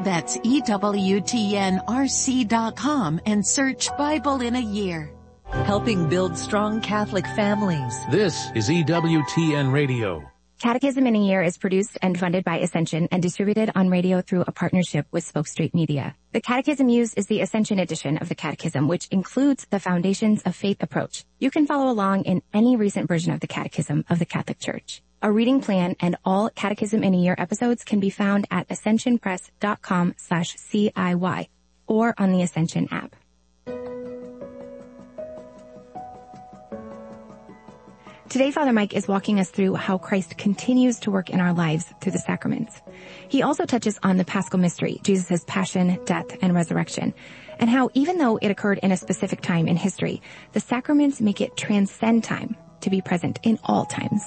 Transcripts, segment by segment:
That's EWTNRC.com and search Bible in a Year. Helping build strong Catholic families. This is EWTN Radio. Catechism in a Year is produced and funded by Ascension and distributed on radio through a partnership with Spoke Street Media. The Catechism used is the Ascension edition of the Catechism, which includes the Foundations of Faith approach. You can follow along in any recent version of the Catechism of the Catholic Church. A reading plan and all Catechism in a Year episodes can be found at ascensionpress.com/CIY or on the Ascension app. Today, Father Mike is walking us through how Christ continues to work in our lives through the sacraments. He also touches on the Paschal Mystery, Jesus' passion, death, and resurrection, and how even though it occurred in a specific time in history, the sacraments make it transcend time to be present in all times.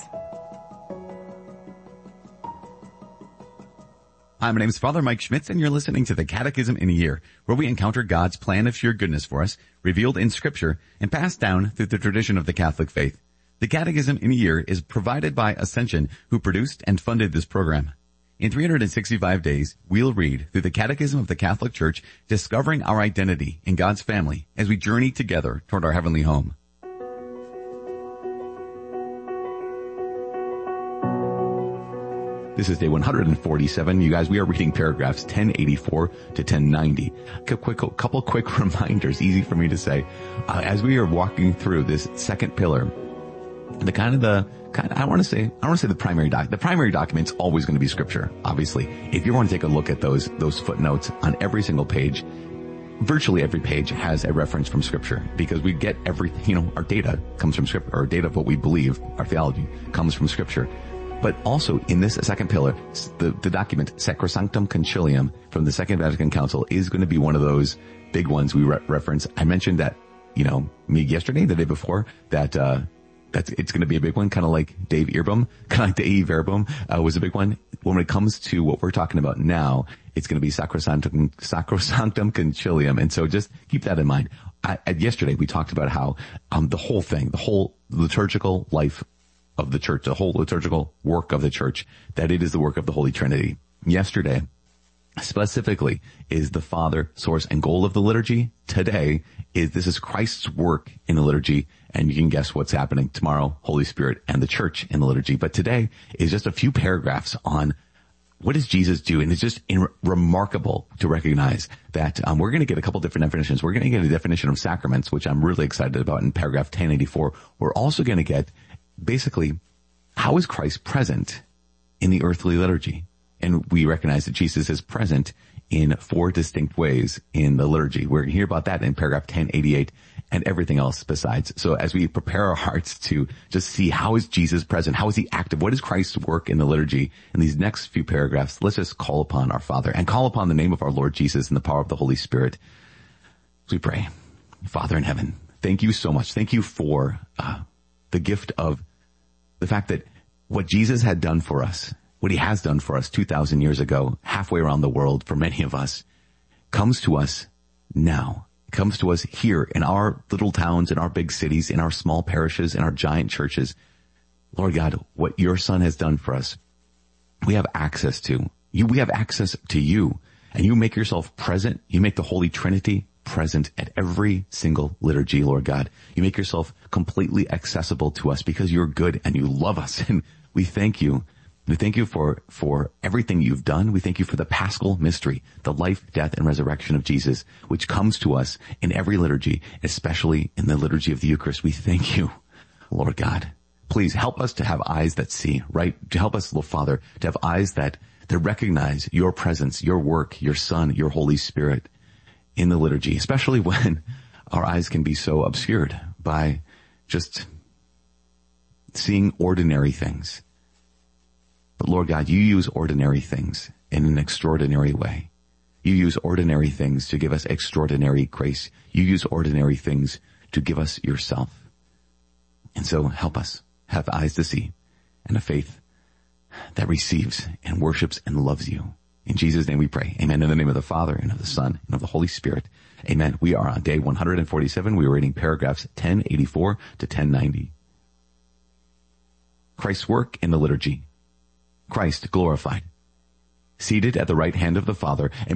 Hi, my name is Father Mike Schmitz, and you're listening to the Catechism in a Year, where we encounter God's plan of sheer goodness for us, revealed in Scripture, and passed down through the tradition of the Catholic faith. The Catechism in a Year is provided by Ascension, who produced and funded this program. In 365 days, we'll read through the Catechism of the Catholic Church, discovering our identity in God's family as we journey together toward our heavenly home. This is day 147. You guys, we are reading paragraphs 1084 to 1090. Couple quick reminders, easy for me to say. As we are walking through this second pillar, I want to say the primary document's always going to be Scripture. Obviously, if you want to take a look at those footnotes on every single page, virtually every page has a reference from Scripture, because we get everything, our data comes from Scripture. Our data of what we believe, our theology, comes from Scripture. But also in this second pillar, the document Sacrosanctum Concilium from the Second Vatican Council is going to be one of those big ones we reference. I mentioned that, yesterday, the day before, that it's going to be a big one, kind of like Dave Earbum, kind of like Dei Verbum was a big one. When it comes to what we're talking about now, it's going to be Sacrosanctum Concilium. And so just keep that in mind. Yesterday we talked about how the whole liturgical life of the church, the whole liturgical work of the church, that it is the work of the Holy Trinity. Yesterday, specifically, is the Father, source, and goal of the liturgy. Today, this is Christ's work in the liturgy, and you can guess what's happening tomorrow, Holy Spirit and the church in the liturgy. But today is just a few paragraphs on what does Jesus do? And it's just remarkable to recognize that we're going to get a couple different definitions. We're going to get a definition of sacraments, which I'm really excited about in paragraph 1084. We're also going to get basically, how is Christ present in the earthly liturgy? And we recognize that Jesus is present in 4 distinct ways in the liturgy. We're going to hear about that in paragraph 1088 and everything else besides. So as we prepare our hearts to just see how is Jesus present, how is he active, what is Christ's work in the liturgy, in these next few paragraphs, let's just call upon our Father and call upon the name of our Lord Jesus and the power of the Holy Spirit. As we pray, Father in heaven, thank you so much. Thank you for the gift of the fact that what Jesus had done for us, what he has done for us 2,000 years ago, halfway around the world for many of us, comes to us now. It comes to us here in our little towns, in our big cities, in our small parishes, in our giant churches. Lord God, what your Son has done for us, we have access to. We have access to you, and you make yourself present. You make the Holy Trinity present at every single liturgy, Lord God. You make yourself completely accessible to us because you're good and you love us. And we thank you. We thank you for everything you've done. We thank you for the Paschal Mystery, the life, death, and resurrection of Jesus, which comes to us in every liturgy, especially in the liturgy of the Eucharist. We thank you, Lord God. Please help us to have eyes that see, right? To help us, Lord Father, to have eyes that recognize your presence, your work, your Son, your Holy Spirit in the liturgy, especially when our eyes can be so obscured by just seeing ordinary things. But Lord God, you use ordinary things in an extraordinary way. You use ordinary things to give us extraordinary grace. You use ordinary things to give us yourself. And so help us have eyes to see and a faith that receives and worships and loves you. In Jesus' name we pray. Amen. In the name of the Father and of the Son and of the Holy Spirit. Amen. We are on day 147. We are reading paragraphs 1084 to 1090. Christ's work in the liturgy. Christ glorified, seated at the right hand of the Father, and